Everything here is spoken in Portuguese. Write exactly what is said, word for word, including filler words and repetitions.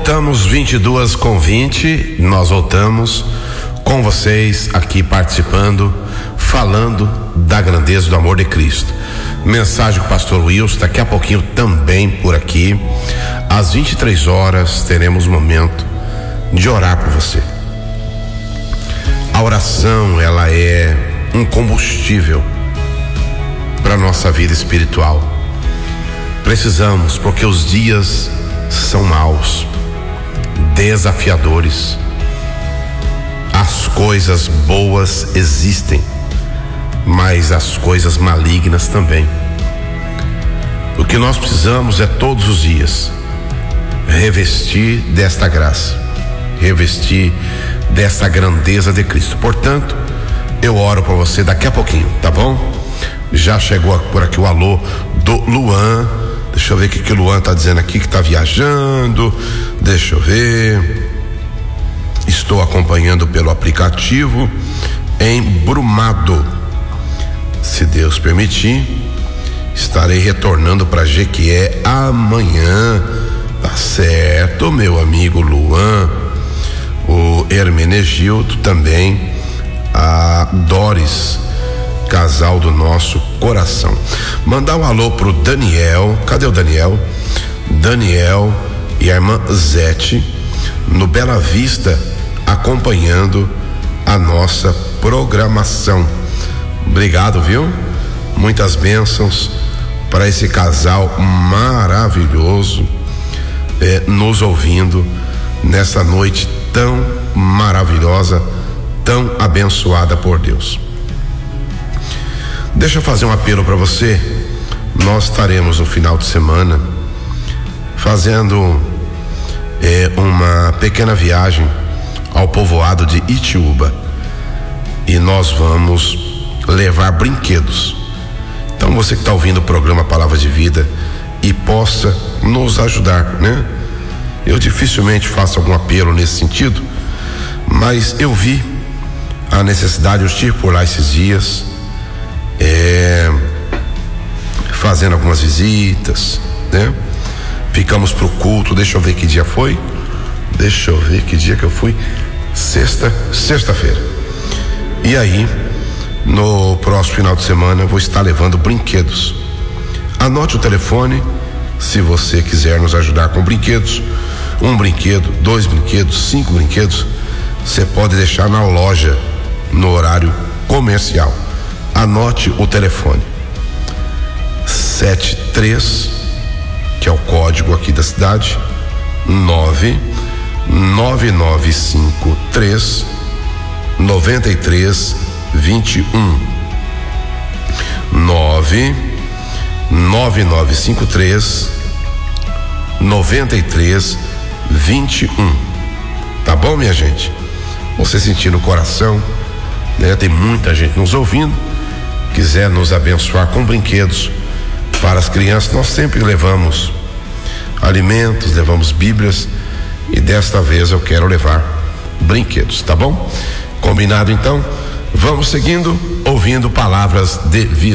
Voltamos vinte e duas com vinte, nós voltamos com vocês aqui participando, falando da grandeza do amor de Cristo. Mensagem com o pastor Wilson, daqui a pouquinho também por aqui. Às vinte e três horas teremos um momento de orar por você. A oração, ela é um combustível para nossa vida espiritual. Precisamos, porque os dias são maus, desafiadores. As coisas boas existem, mas as coisas malignas também. O que nós precisamos é todos os dias revestir desta graça, revestir dessa grandeza de Cristo. Portanto, eu oro por você daqui a pouquinho, tá bom? Já chegou por aqui o alô do Luan. Deixa eu ver o que, que o Luan tá dizendo aqui, que tá viajando. Deixa eu ver. Estou acompanhando pelo aplicativo em Brumado. Se Deus permitir, estarei retornando para Jequié amanhã. Tá certo, meu amigo Luan. O Hermenegildo também. A Doris, casal do nosso coração. Mandar um alô pro Daniel. Cadê o Daniel? Daniel e a irmã Zete no Bela Vista, acompanhando a nossa programação. Obrigado, viu? Muitas bênçãos para esse casal maravilhoso, eh, nos ouvindo nessa noite tão maravilhosa, tão abençoada por Deus. Deixa eu fazer um apelo para você. Nós estaremos no final de semana fazendo é, uma pequena viagem ao povoado de Itiúba, e nós vamos levar brinquedos. Então você que está ouvindo o programa Palavra de Vida e possa nos ajudar, né? Eu dificilmente faço algum apelo nesse sentido, mas eu vi a necessidade. Eu estive por lá esses dias, É, fazendo algumas visitas, né? Ficamos pro culto. Deixa eu ver que dia foi. Deixa eu ver que dia que eu fui. Sexta, sexta-feira. E aí, no próximo final de semana, eu vou estar levando brinquedos. Anote o telefone, se você quiser nos ajudar com brinquedos. Um brinquedo, dois brinquedos, cinco brinquedos, você pode deixar na loja no horário comercial. Anote o telefone: sete três, que é o código aqui da cidade, nove nove nove cinco três nove três dois um, nove nove nove cinco três nove três dois um. Tá bom, minha gente? Você sentir no coração, né? Tem muita gente nos ouvindo. Quiser nos abençoar com brinquedos para as crianças, nós sempre levamos alimentos, levamos bíblias, e desta vez eu quero levar brinquedos, tá bom? Combinado então? Vamos seguindo, ouvindo palavras de vida.